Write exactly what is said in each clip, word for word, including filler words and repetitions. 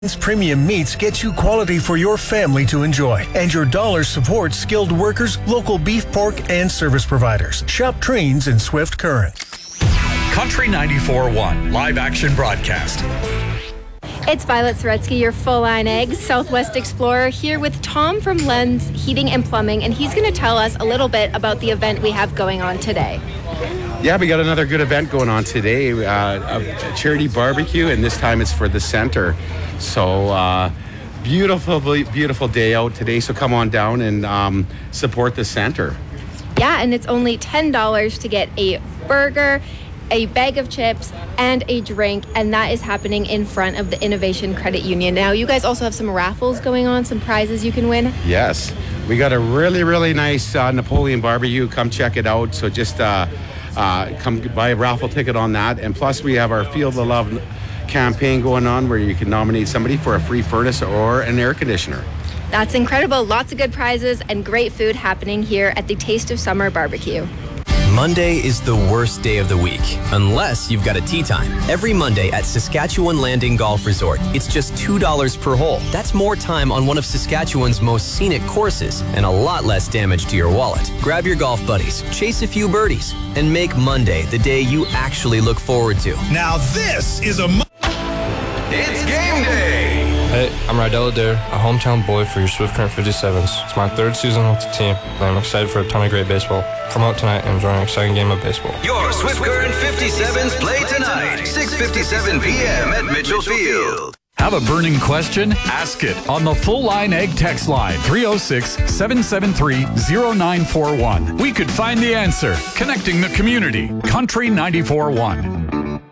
Premium Meats get you quality for your family to enjoy, and your dollar supports skilled workers, local beef, pork, and service providers. Shop Trains in Swift Current. Country ninety-four point one live action broadcast. It's Violet Soretsky, your Full Line Eggs Southwest Explorer, here with Tom from Lens Heating and Plumbing, and he's going to tell us a little bit about the event we have going on today. Yeah, we got another good event going on today, uh, a charity barbecue, and this time it's for the center. So uh, beautiful, beautiful day out today. So come on down and um, support the center. Yeah, and it's only ten dollars to get a burger, a bag of chips, and a drink, and that is happening in front of the Innovation Credit Union. Now, you guys also have some raffles going on, some prizes you can win. Yes, we got a really, really nice uh, Napoleon barbecue. Come check it out. So just uh, uh, come buy a raffle ticket on that. And plus, we have our Field of Love campaign going on where you can nominate somebody for a free furnace or an air conditioner. That's incredible. Lots of good prizes and great food happening here at the Taste of Summer Barbecue. Monday is the worst day of the week, unless you've got a tee time. Every Monday at Saskatchewan Landing Golf Resort, it's just two dollars per hole. That's more time on one of Saskatchewan's most scenic courses and a lot less damage to your wallet. Grab your golf buddies, chase a few birdies, and make Monday the day you actually look forward to. Now this is a... Mo- it's game day! Hey, I'm Rydell Adair, a hometown boy for your Swift Current fifty-sevens. It's my third season with the team, and I'm excited for a ton of great baseball. Come out tonight and enjoy an exciting game of baseball. Your Swift Current fifty-sevens play tonight, six fifty-seven p.m. at Mitchell Field. Have a burning question? Ask it on the Full Line Egg text line, three oh six, seven seven three, oh nine four one. We could find the answer. Connecting the community. Country ninety-four point one.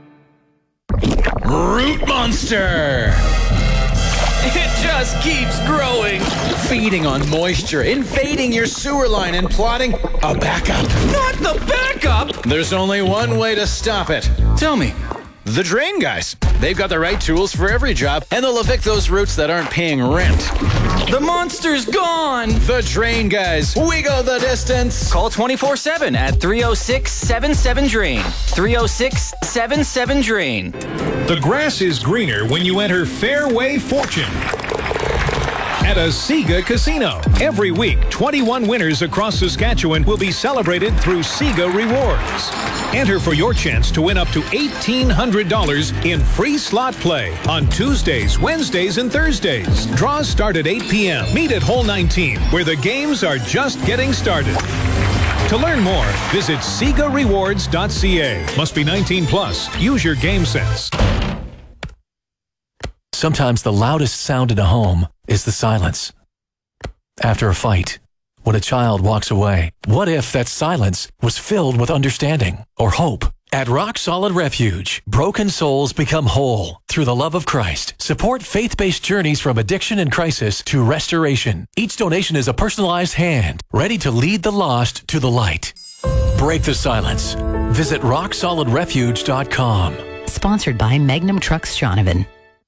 Root Monster! It just keeps growing, feeding on moisture, invading your sewer line, and plotting a backup. Not the backup! There's only one way to stop it. Tell me. The Drain Guys. They've got the right tools for every job, and they'll evict those roots that aren't paying rent. The monster's gone! The Drain Guys. We go the distance. Call twenty-four seven at three oh six, seven seven, drain. three oh six, seven seven, drain. The grass is greener when you enter Fairway Fortune at a Sega Casino. Every week, twenty-one winners across Saskatchewan will be celebrated through Sega Rewards. Enter for your chance to win up to eighteen hundred dollars in free slot play on Tuesdays, Wednesdays, and Thursdays. Draws start at eight p.m. Meet at Hole nineteen, where the games are just getting started. To learn more, visit sega rewards dot c a. Must be nineteen plus. Use your game sense. Sometimes the loudest sound in a home is the silence. After a fight, when a child walks away, what if that silence was filled with understanding or hope? At Rock Solid Refuge, broken souls become whole through the love of Christ. Support faith-based journeys from addiction and crisis to restoration. Each donation is a personalized hand, ready to lead the lost to the light. Break the silence. Visit rock solid refuge dot com. Sponsored by Magnum Trucks Shaunavon.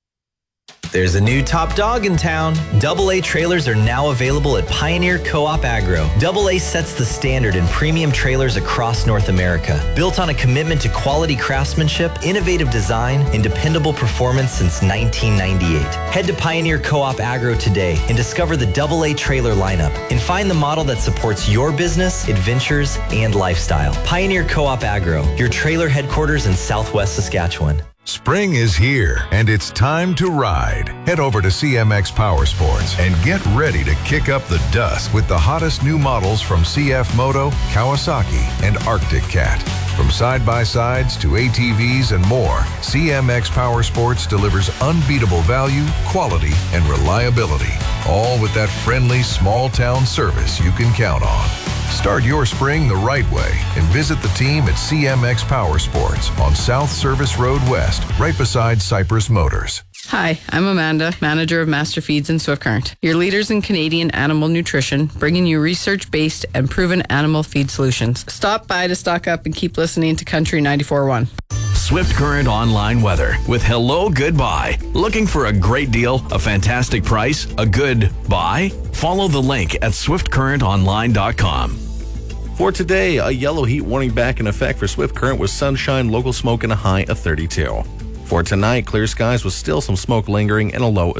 There's a new top dog in town. Double A trailers are now available at Pioneer Co-op Agro. Double A sets the standard in premium trailers across North America. Built on a commitment to quality craftsmanship, innovative design, and dependable performance since nineteen ninety-eight. Head to Pioneer Co-op Agro today and discover the Double A trailer lineup and find the model that supports your business, adventures, and lifestyle. Pioneer Co-op Agro, your trailer headquarters in Southwest Saskatchewan. Spring is here, and it's time to ride. Head over to C M X Power Sports and get ready to kick up the dust with the hottest new models from C F Moto, Kawasaki, and Arctic Cat. From side-by-sides to A T Vs and more, C M X Power Sports delivers unbeatable value, quality, and reliability, all with that friendly, small-town service you can count on. Start your spring the right way and visit the team at C M X Power Sports on South Service Road West, right beside Cypress Motors. Hi, I'm Amanda, manager of Master Feeds in Swift Current, your leaders in Canadian animal nutrition, bringing you research-based and proven animal feed solutions. Stop by to stock up and keep listening to Country ninety-four point one. Swift Current online weather with Hello Goodbye. Looking for a great deal, a fantastic price, a good buy? Follow the link at swift current online dot com. For today, a yellow heat warning back in effect for Swift Current with sunshine, local smoke, and a high of thirty-two. For tonight, clear skies with still some smoke lingering and a low